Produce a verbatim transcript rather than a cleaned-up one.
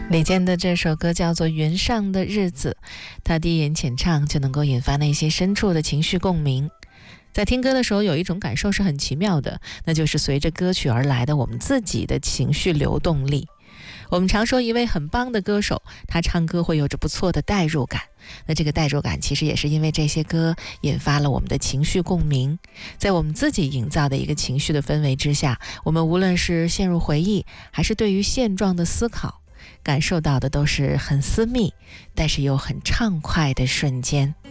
李健的这首歌叫做《云上的日子》，他低吟浅唱就能够引发那些深处的情绪共鸣。在听歌的时候有一种感受是很奇妙的，那就是随着歌曲而来的我们自己的情绪流动力。我们常说一位很棒的歌手，他唱歌会有着不错的代入感，那这个代入感其实也是因为这些歌引发了我们的情绪共鸣。在我们自己营造的一个情绪的氛围之下，我们无论是陷入回忆，还是对于现状的思考，感受到的都是很私密但是又很畅快的瞬间。